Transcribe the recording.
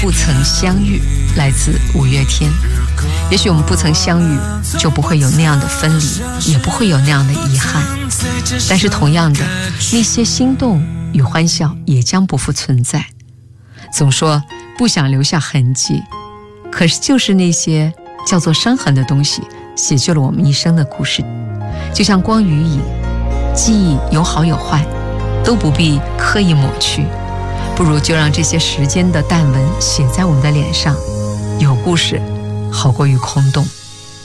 不曾相遇，来自五月天。也许我们不曾相遇，就不会有那样的分离，也不会有那样的遗憾。但是同样的，那些心动与欢笑也将不复存在。总说不想留下痕迹，可是就是那些叫做伤痕的东西，写就了我们一生的故事。就像光与影，记忆有好有坏，都不必刻意抹去，不如就让这些时间的淡纹写在我们的脸上，有故事好过于空洞。